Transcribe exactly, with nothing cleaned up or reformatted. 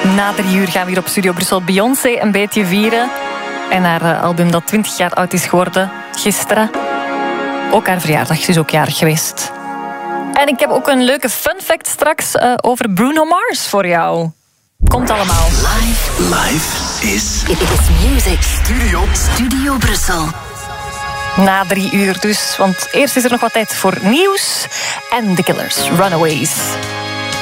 Na drie uur gaan we hier op Studio Brussel Beyoncé een beetje vieren. En haar album dat twintig jaar oud is geworden, gisteren. Ook haar verjaardag, ze is ook jarig geweest. En ik heb ook een leuke fun fact straks uh, over Bruno Mars voor jou. Komt allemaal. Live. Live is... It is music. Studio. Studio Brussel. Na drie uur dus, want eerst is er nog wat tijd voor nieuws. En The Killers, Runaways.